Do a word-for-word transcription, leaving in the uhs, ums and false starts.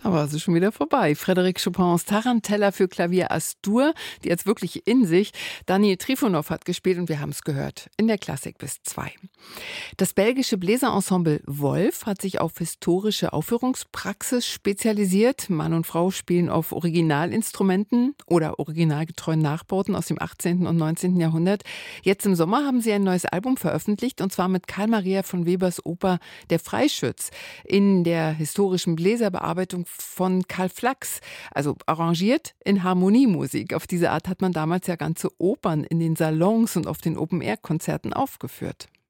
Da war sie schon wieder vorbei. Frédéric Chopins Tarantella für Klavier As-Dur, die jetzt wirklich in sich. Daniel Trifonov hat gespielt und wir haben es gehört in der Klassik bis zwei. Das belgische Bläserensemble Wolf hat sich auf historische Aufführungspraxis spezialisiert. Mann und Frau spielen auf Originalinstrumenten oder originalgetreuen Nachbauten aus dem achtzehnten und neunzehnten Jahrhundert. Jetzt im Sommer haben sie ein neues Album veröffentlicht und zwar mit Karl Maria von Webers Oper Der Freischütz in der historischen Bläserbearbeitung von Karl Flachs, also arrangiert in Harmoniemusik. Auf diese Art hat man damals ja ganze Opern in den Salons und auf den Open-Air-Konzerten aufgeführt.